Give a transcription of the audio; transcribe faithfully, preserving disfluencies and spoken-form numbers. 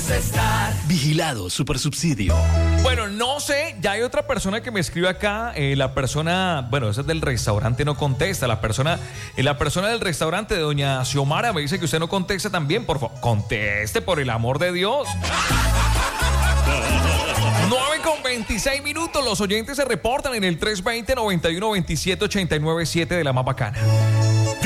queremos estar. Vigilado Supersubsidio. Bueno, no sé, ya hay otra persona que me escribe acá, eh, la persona, bueno, esa es del restaurante, no contesta, la persona, eh, la persona del restaurante de doña Xiomara me dice que usted no contesta también, por favor, conteste por el amor de Dios. nueve con veintiséis minutos, los oyentes se reportan en el tres dos cero, nueve uno dos siete, ocho nueve siete de la más bacana.